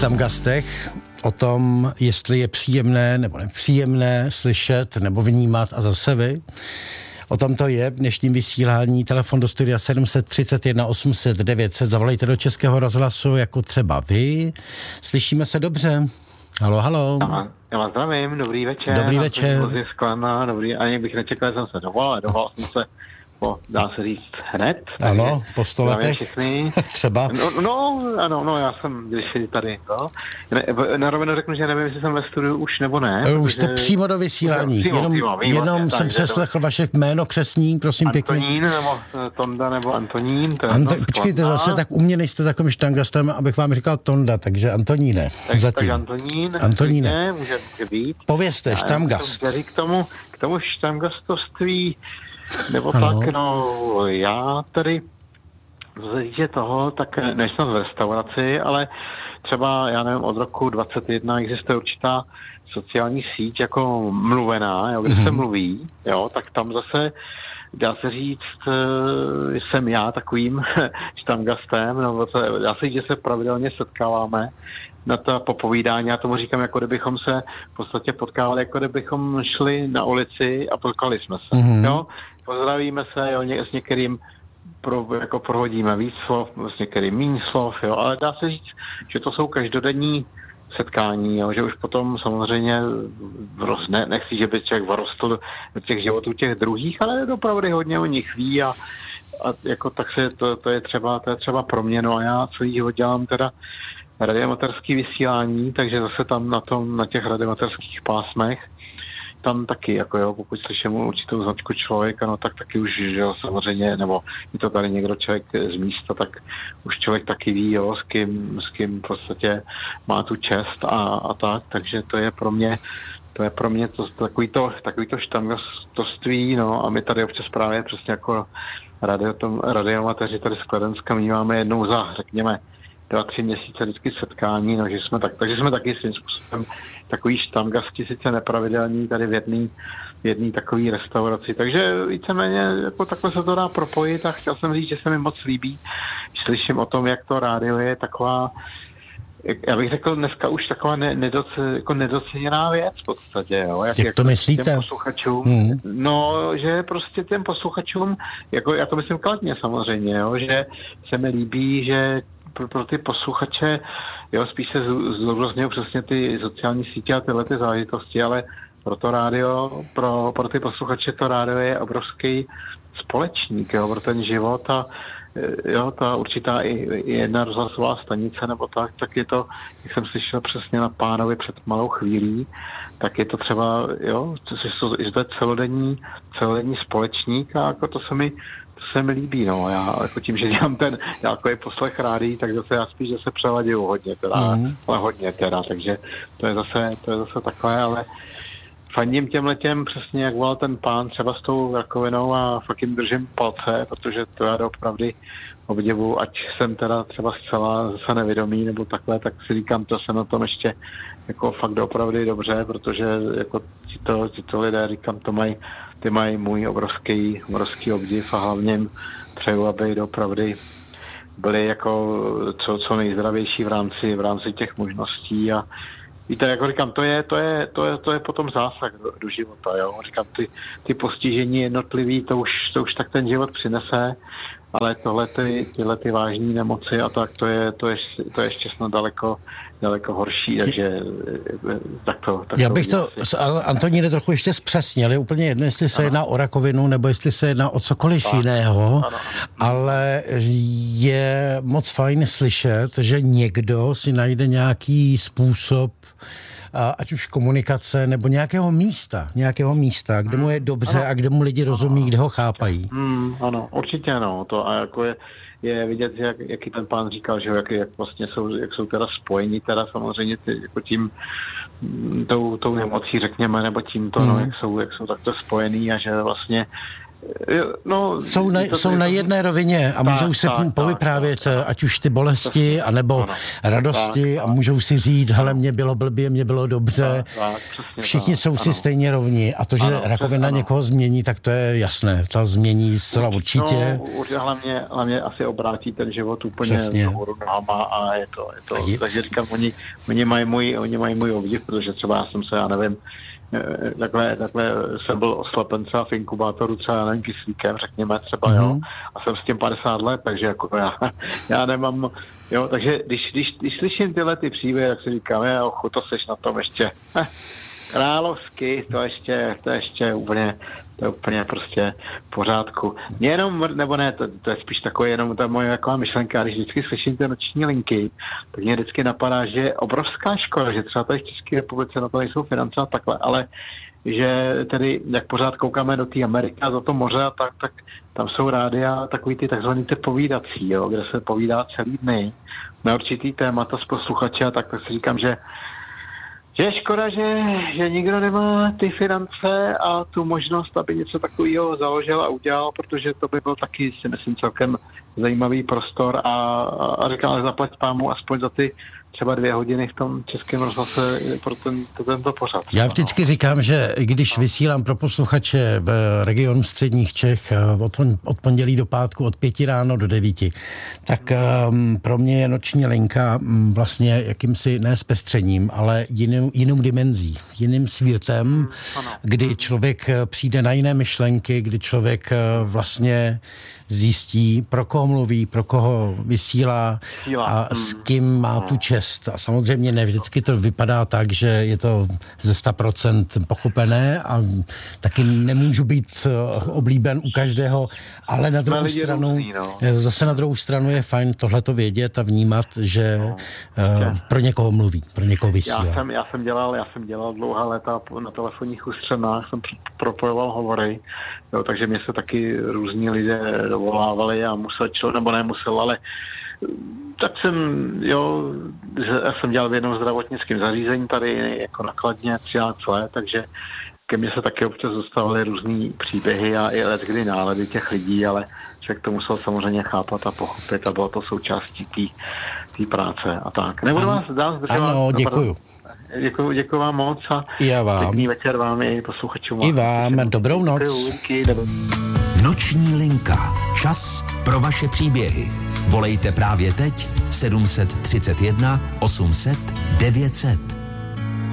Štamgastech o tom, jestli je příjemné nebo nepříjemné slyšet nebo vnímat a zase vy. O tom to je v dnešním vysílání. Telefon do studia 731 800 900. Zavolejte do Českého rozhlasu jako třeba vy. Slyšíme se dobře? Halo, halo. Já vás zdravím, dobrý večer. Dobrý večer. Dobrý, ani bych nečekal, že jsem se dovolal jsem se dá se říct hned. Ano, po 100 letech. Třeba. No, já jsem kdysi tady, na rovinu řeknu, že nevím, jestli jsem ve studiu už nebo ne. Už jste přímo do vysílání. Jenom jsem přeslechl vaše jméno křestní, prosím pěkně. Antonín, nebo Tonda, nebo Antonín. Počkejte, zase tak u mě nejste takovým štangastem, abych vám říkal Tonda, takže Antoníne. Tak Antoníne. Může být. Štamgast. K tomu štamgastoství nebo tak, já tady vzhledě toho, tak nejsem v restauraci, ale třeba, já nevím, od roku 2021 existuje určitá sociální síť jako mluvená, kde se mluví, tak tam zase dá se říct, jsem já takovým štamgastem, dá se říct, že se pravidelně setkáváme na to popovídání, já tomu říkám, jako kdybychom se v podstatě potkávali, jako kdybychom šli na ulici a potkali jsme se, pozdravíme se, s některým jako prohodíme víc slov, s některým méně slov, ale dá se říct, že to jsou každodenní setkání, že už potom samozřejmě nechci, že by člověk vrostl do těch životů těch druhých, ale opravdu hodně o nich ví a jako tak se to je třeba pro mě, a já celý život dělám teda radiomaterský vysílání, takže zase tam na těch radiomaterských pásmech tam taky, pokud slyším určitou značku člověka, tak taky už, samozřejmě, nebo je to tady někdo člověk z místa, tak už člověk taky ví, s kým v podstatě má tu čest a tak, takže to je pro mě takový to štamgastoství, a my tady občas právě přesně jako radiomateři tady z Kladenska máme jednou za, řekněme, 2-3 měsíce vždycky setkání, takže jsme taky svým způsobem takový štamgasti, sice nepravidelní tady v jedné takové restauraci, takže víceméně jako takhle se to dá propojit a chtěl jsem říct, že se mi moc líbí, slyším o tom, jak to rádio je taková, já bych řekl dneska už taková nedoceněná věc v podstatě, Jak to myslíte? Těm posluchačům, že prostě těm posluchačům, já to myslím kladně samozřejmě, že se mi líbí, že pro ty posluchače, spíš se zdůrazňují přesně ty sociální sítě a tyhle ty záležitosti, ale pro to rádio, pro ty posluchače to rádio je obrovský společník, pro ten život a ta určitá i jedna rozhlasová stanice nebo tak je to, jak jsem slyšel přesně na Pánovi před malou chvílí, tak je to třeba, že to je celodenní společník a jako to se mi líbí, já jako tím, že dělám ten nějaký poslech rádií, tak zase já spíš, že se přeladěju hodně ale hodně takže to je zase takové, ale fandím těmhletěm přesně, jak volal ten pán třeba s tou rakovinou a fakt jim držím palce, protože to já opravdu obdivu, ať jsem teda třeba zcela zase nevědomý nebo takhle, tak si říkám, to se na tom ještě jako fakt opravdu dobře, protože jako tito lidé, říkám, ty mají můj obrovský obdiv a hlavně přeju, aby opravdu byli jako co nejzdravější v rámci těch možností a víte, jako říkám, to je potom zásah do života, říkám, ty postižení jednotlivý, to už tak ten život přinese, ale tyhle ty vážné nemoci a tak, to je ještě snad daleko horší, takže tak já bych to, Antoníne, trochu ještě zpřesnil, je úplně jedno, jestli se jedná o rakovinu, nebo jestli se jedná o cokoliv jiného, ale je moc fajn slyšet, že někdo si najde nějaký způsob, ať už komunikace, nebo nějakého místa, kde mu je dobře a kde mu lidi rozumí, kde ho chápají. Ano, určitě ano, to a jako je vidět, jaký ten pán říkal, že jak vlastně jsou teda spojení, teda samozřejmě jako tím tou nemocí, řekněme, nebo tímto, jak jsou takto spojený a že vlastně No, jsou na jedné rovině a můžou se povyprávět, ať už ty bolesti, anebo radosti a můžou si říct, hele, mě bylo blbě, mě bylo dobře. Všichni jsou si stejně rovní a to, že rakovina někoho změní, tak to je jasné. To změní zcela určitě. No, hlavně asi obrátí ten život úplně nahoru nohama a je to. Takže říkám, oni mají můj obdiv, protože třeba já jsem se, já nevím, takhle jsem byl oslepence v inkubátoru třeba, nevím, kyslíkem, řekněme třeba, jo, a jsem s tím 50 let, takže jako já nemám, jo, takže když slyším tyhle ty příběhy, tak si říkám, to seš na tom ještě královsky, to ještě úplně, to je úplně prostě v pořádku. Jenom, nebo ne, to je spíš takové jenom ta moje taková myšlenka, když vždycky slyším ty noční linky, tak mě vždycky napadá, že je obrovská škoda, že třeba tady v České republice na to nejsou finance a takhle, ale že tedy, jak pořád koukáme do té Ameriky a do toho moře, tak tam jsou rádia takový ty takzvaný ty povídací, jo, kde se povídá celý dny na určitý témata s posluchači a tak si říkám, že je škoda, že nikdo nemá ty finance a tu možnost, aby něco takového založil a udělal, protože to by byl taky, si myslím, celkem zajímavý prostor a říkám, ale zaplať pámu aspoň za ty třeba 2 hodiny v tom Českém rozhlase pro tento pořad. Já vždycky říkám, že když vysílám pro posluchače v regionu středních Čech od pondělí do pátku od 5 ráno do 9, tak pro mě je noční linka vlastně jakýmsi ne zpestřením, ale jinou dimenzí, jiným světem, kdy člověk přijde na jiné myšlenky, kdy člověk vlastně zjistí, pro koho mluví, pro koho vysílá a s kým má tu čest. A samozřejmě ne vždycky to vypadá tak, že je to ze 100% pochopené a taky nemůžu být oblíben u každého, ale na druhou stranu, zase na druhou stranu je fajn tohleto vědět a vnímat, že pro někoho mluví, pro někoho vysílá. Já jsem dělal dlouhá léta na telefonních ústřenách, jsem propojoval hovory, jo, takže mě se taky různí lidé dovolávali a musel člověk, nebo nemusel, ale tak já jsem dělal v jednom zdravotnickém zařízení tady jako nakladně 13 let, takže ke mně se taky občas dostávaly různý příběhy a i letkdy nálady těch lidí, ale člověk to musel samozřejmě chápat a pochopit a bylo to součástí té práce a tak. Nebudu vás dál zdržovat. Ano, děkuju. Děkuju vám moc a pěkný večer vám i posluchačům. I vám, dobrou noc. Noční linka. Čas pro vaše příběhy. Volejte právě teď 731 800 900.